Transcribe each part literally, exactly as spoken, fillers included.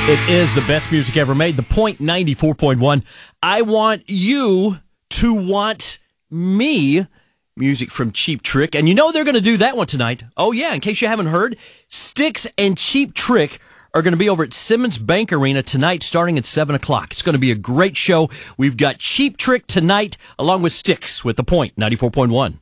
It is the best music ever made. The Point ninety-four point one. I want you to want me. Music from Cheap Trick. And you know they're going to do that one tonight. Oh, yeah. In case you haven't heard, Styx and Cheap Trick are going to be over at Simmons Bank Arena tonight starting at seven o'clock. It's going to be a great show. We've got Cheap Trick tonight along with Styx with The Point ninety-four point one.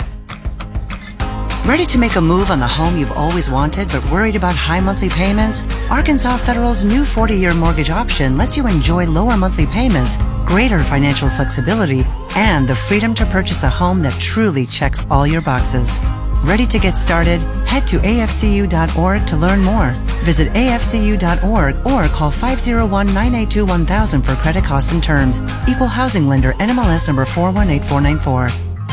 Ready to make a move on the home you've always wanted but worried about high monthly payments? Arkansas Federal's new forty-year mortgage option lets you enjoy lower monthly payments, greater financial flexibility, and the freedom to purchase a home that truly checks all your boxes. Ready to get started? Head to A F C U dot org to learn more. Visit A F C U dot org or call five oh one, nine eight two, one thousand for credit costs and terms. Equal housing lender, N M L S number four one eight four nine four.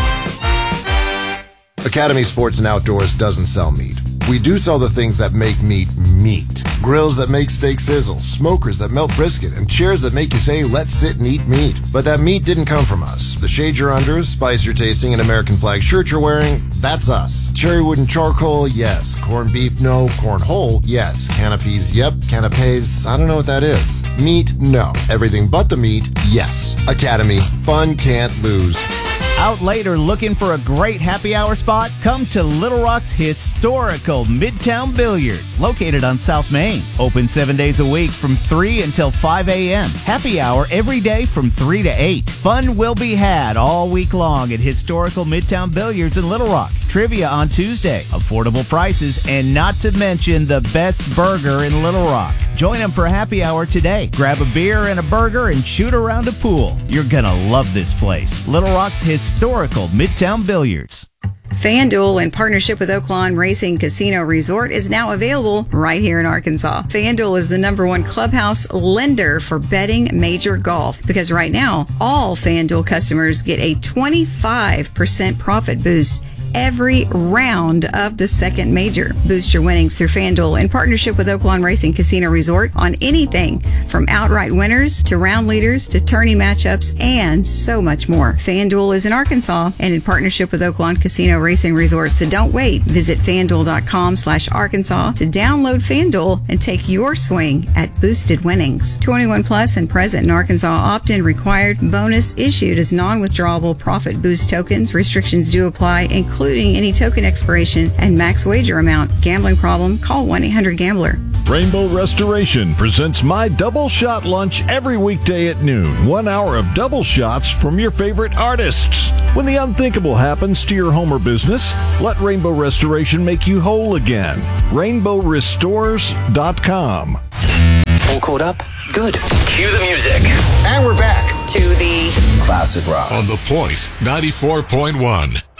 Academy Sports and Outdoors doesn't sell meat. We do sell the things that make meat meat. Grills that make steak sizzle, smokers that melt brisket, and chairs that make you say, let's sit and eat meat. But that meat didn't come from us. The shade you're under, spice you're tasting, and American flag shirt you're wearing, that's us. Cherry wood and charcoal, yes. Corned beef, no. Corn whole, yes. Canopies, yep. Canapes, I don't know what that is. Meat, no. Everything but the meat, yes. Academy, fun can't lose. Out late or looking for a great happy hour spot? Come to Little Rock's historical Midtown Billiards, located on South Main. Open seven days a week from three until five a.m. Happy hour every day from three to eight. Fun will be had all week long at historical Midtown Billiards in Little Rock. Trivia on Tuesday, affordable prices, and not to mention the best burger in Little Rock. Join them for happy hour today. Grab a beer and a burger and shoot around a pool. You're gonna love this place. Little Rock's historical Midtown Billiards. FanDuel, in partnership with Oaklawn Racing Casino Resort, is now available right here in Arkansas. FanDuel is the number one clubhouse lender for betting major golf because right now, all FanDuel customers get a twenty-five percent profit boost every round of the second major. Boost your winnings through FanDuel in partnership with Oaklawn Racing Casino Resort on anything from outright winners to round leaders to tourney matchups and so much more. FanDuel is in Arkansas and in partnership with Oaklawn Casino Racing Resort. So don't wait. Visit FanDuel.com slash Arkansas to download FanDuel and take your swing at boosted winnings. twenty-one plus and present in Arkansas. Opt-in required. Bonus issued as non-withdrawable profit boost tokens. Restrictions do apply, including including any token expiration and max wager amount. Gambling problem? Call one eight hundred gambler. Rainbow Restoration presents My Double Shot Lunch every weekday at noon. One hour of double shots from your favorite artists. When the unthinkable happens to your home or business, let Rainbow Restoration make you whole again. rainbow restores dot com. All caught up? Good. Cue the music. And we're back To the Classic rock. On The Point ninety-four point one.